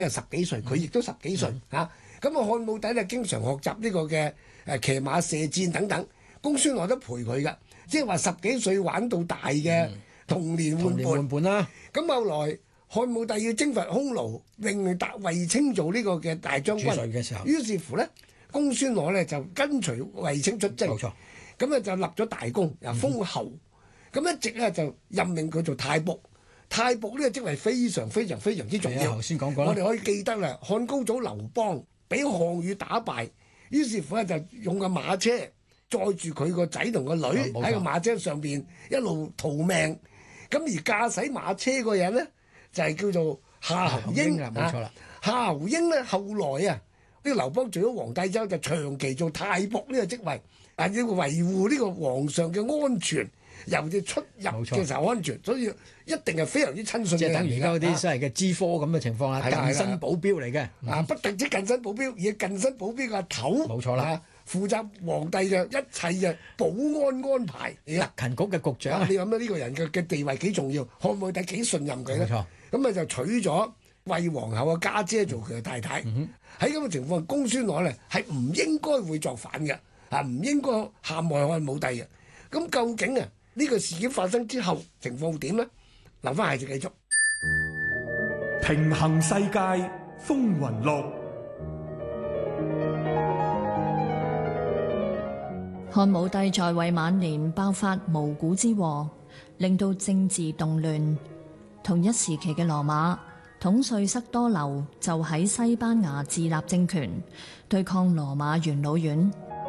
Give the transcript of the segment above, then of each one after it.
十幾歲，佢亦都十幾歲嚇。咁漢武帝咧經常學習呢個嘅騎馬射箭等等，公孫羅都陪佢噶，即係話十幾歲玩到大嘅童年玩伴啦。 咁後來漢武帝要征伐匈奴，令衛青做呢個嘅大將軍嘅時候， 於是乎咧，公孫羅咧就跟隨衛青出征， 冇錯。 咁咧就立咗大功，又封侯，咁一直咧就任命佢做太僕。太僕呢個職位非常非常非常之重要。 頭先講過啦， 我哋可以記得啦，漢高祖劉邦俾項羽打敗，於是乎咧就用個馬車載住佢個仔同個女喺個馬車上邊一路逃命。咁而駕駛馬車嗰人咧就係叫做夏侯嬰， 冇錯啦。 夏侯嬰咧後來啊，呢個劉邦做咗皇帝之後就長期做太僕呢個職位，要維護呢個皇上嘅安全。尤其出入嘅時候安全，所以一定係非常之親信嘅人嚟㗎。即係等於而家嗰啲所謂嘅資科咁嘅情況啦，近身保鏢嚟嘅。不特止近身保鏢，而係近身保鏢嘅頭。冇錯啦，負責皇帝嘅一切嘅保安安排。特勤局嘅局長，你諗下呢個人嘅地位幾重要？漢武帝幾信任佢咧？冇錯。咁啊就娶咗衛皇后嘅家姐做佢嘅太太。喺咁嘅情況，公孫羅咧係唔應該會作反嘅，唔應該陷害漢武帝嘅。咁究竟啊？呢個事件發生之後，情況點呢？留翻下次繼續。 平衡世界風雲錄。 漢武帝在位晚年爆發無古之禍，令到政治動亂。同一時期嘅羅馬統帥塞多留就喺西班牙自立政權，對抗羅馬元老院。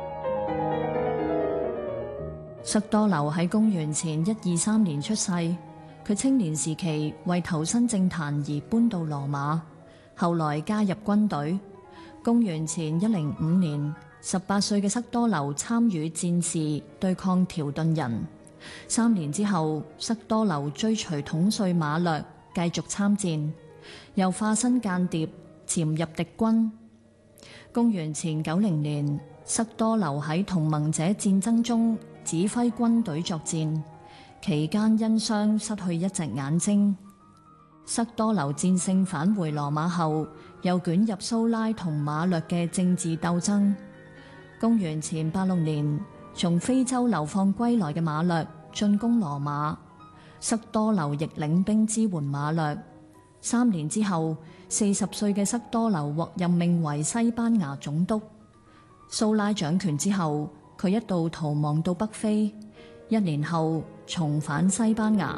塞多留喺公元前123年出世，佢青年時期為投身政壇而搬到羅馬，後來加入軍隊。公元前105年，18歲嘅塞多留參與戰事對抗條頓人。3年之後，塞多留追隨統帥馬略繼續參戰，又化身間諜潛入敵軍。公元前90年，塞多留喺同盟者戰爭中指揮軍隊作戰，期間因傷失去一隻眼睛。塞多留戰勝返回羅馬後，又捲入蘇拉同馬略嘅政治鬥爭。公元前86年，從非洲流放歸來嘅馬略進攻羅馬，塞多留亦領兵支援馬略。3年之後，40歲嘅塞多留獲任命為西班牙總督。蘇拉掌權之後，佢一度逃亡到北非，1年後重返西班牙。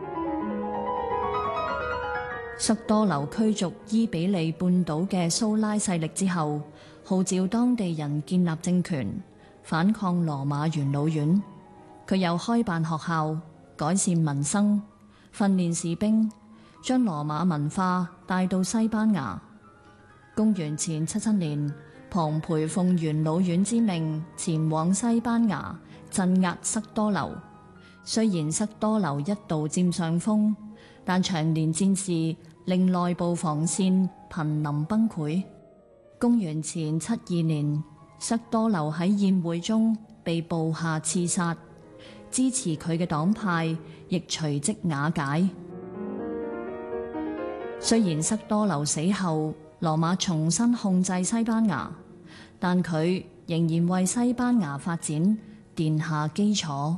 塞多留驅逐伊比利半島嘅蘇拉勢力之後，號召當地人建立政權，反抗羅馬元老院。佢又開辦學校，改善民生，訓練士兵，將羅馬文化帶到西班牙。公元前77年，龐培奉元老院之命前往西班牙鎮壓塞多留。雖然塞多留一度佔上風，但長年戰事令內部防線瀕臨崩潰。公元前72年，塞多留喺宴會中被部下刺殺，支持佢嘅黨派亦隨即瓦解。雖然塞多留死後，羅馬重新控制西班牙，但佢仍然為西班牙發展奠下基礎。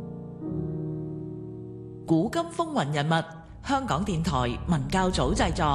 古今風雲人物，香港電台文教組製作。